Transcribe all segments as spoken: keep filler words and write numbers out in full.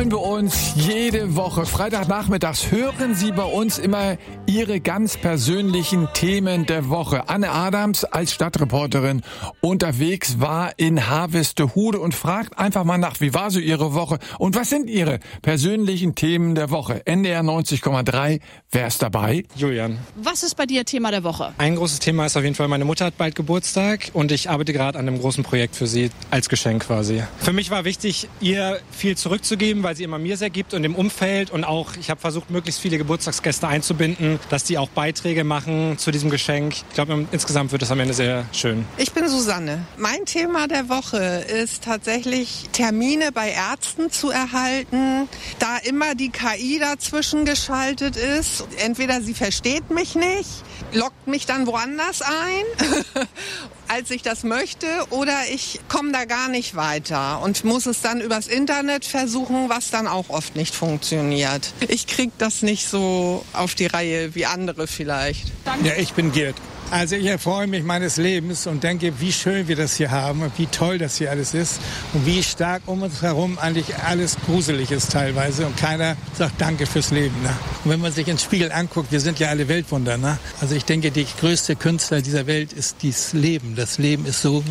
freuen wir uns jede Woche. Freitagnachmittags hören Sie bei uns immer Ihre ganz persönlichen Themen der Woche. Anne Adams als Stadtreporterin unterwegs war in Harvestehude und fragt einfach mal nach, wie war so Ihre Woche und was sind Ihre persönlichen Themen der Woche? N D R neunzig Komma drei, wer ist dabei? Julian. Was ist bei dir Thema der Woche? Ein großes Thema ist auf jeden Fall, meine Mutter hat bald Geburtstag und ich arbeite gerade an einem großen Projekt für sie als Geschenk quasi. Für mich war wichtig, ihr viel zurückzugeben, weil sie immer mir sehr gibt und dem Umfeld, und auch ich habe versucht, möglichst viele Geburtstagsgäste einzubinden, dass die auch Beiträge machen zu diesem Geschenk. Ich glaube, insgesamt wird es am Ende sehr schön. Ich bin Susanne. Mein Thema der Woche ist tatsächlich, Termine bei Ärzten zu erhalten, da immer die K I dazwischen geschaltet ist. Entweder sie versteht mich nicht, lockt mich dann woanders ein, als ich das möchte, oder ich komme da gar nicht weiter und muss es dann übers Internet versuchen, was dann auch oft nicht funktioniert. Ich kriege das nicht so auf die Reihe wie andere vielleicht. Ja, ich bin Gerd. Also ich erfreue mich meines Lebens und denke, wie schön wir das hier haben und wie toll das hier alles ist und wie stark um uns herum eigentlich alles gruselig ist teilweise und keiner sagt Danke fürs Leben. Ne? Und wenn man sich ins Spiegel anguckt, wir sind ja alle Weltwunder. Ne? Also ich denke, die größte Künstler dieser Welt ist dieses Leben. Das Leben ist so,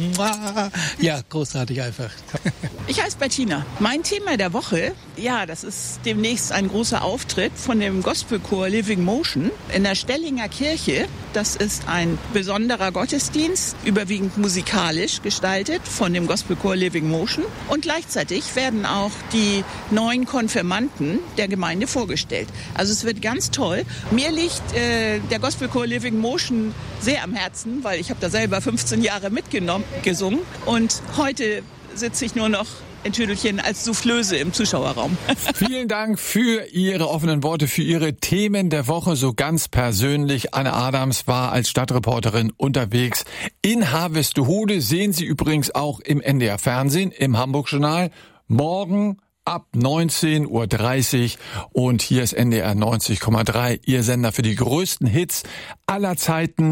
ja, großartig einfach. Ich heiße Bettina. Mein Thema der Woche, ja, das ist demnächst ein großer Auftritt von dem Gospelchor Living Motion in der Stellinger Kirche. Das ist ein besonderer Gottesdienst, überwiegend musikalisch gestaltet von dem Gospelchor Living Motion. Und gleichzeitig werden auch die neuen Konfirmanden der Gemeinde vorgestellt. Also es wird ganz toll. Mir liegt äh, der Gospelchor Living Motion sehr am Herzen, weil ich habe da selber fünfzehn Jahre mitgenommen, gesungen. Und heute sitze ich nur noch ein Tüdelchen als Soufflöse im Zuschauerraum. Vielen Dank für Ihre offenen Worte, für Ihre Themen der Woche, so ganz persönlich. Anne Adams war als Stadtreporterin unterwegs in Harvestehude. Sehen Sie übrigens auch im N D R Fernsehen, im Hamburg-Journal. Morgen ab neunzehn Uhr dreißig und hier ist N D R neunzig Komma drei, Ihr Sender für die größten Hits aller Zeiten.